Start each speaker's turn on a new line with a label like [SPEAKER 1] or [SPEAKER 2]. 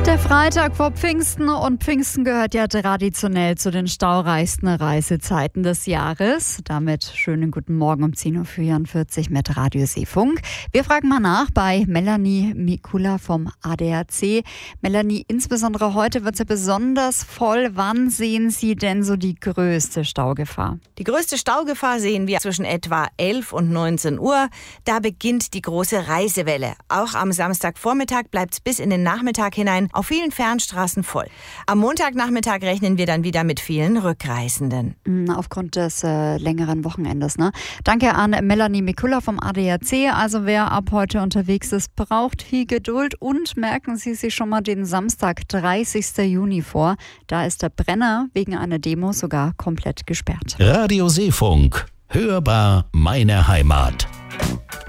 [SPEAKER 1] Der Freitag vor Pfingsten und Pfingsten gehört ja traditionell zu den staureichsten Reisezeiten des Jahres. Damit schönen guten Morgen um 10.44 Uhr mit Radio Seefunk. Wir fragen mal nach bei Melanie Mikula vom ADAC. Melanie, insbesondere heute wird es ja besonders voll. Wann sehen Sie denn so die größte Staugefahr?
[SPEAKER 2] Die größte Staugefahr sehen wir zwischen etwa 11 und 19 Uhr. Da beginnt die große Reisewelle. Auch am Samstagvormittag bleibt es bis in den Nachmittag hinein auf vielen Fernstraßen voll. Am Montagnachmittag rechnen wir dann wieder mit vielen Rückreisenden.
[SPEAKER 1] Aufgrund des längeren Wochenendes, ne? Danke an Melanie Mikula vom ADAC. Also wer ab heute unterwegs ist, braucht viel Geduld und merken Sie sich schon mal den Samstag, 30. Juni vor. Da ist der Brenner wegen einer Demo sogar komplett gesperrt.
[SPEAKER 3] Radio Seefunk. Hörbar meine Heimat.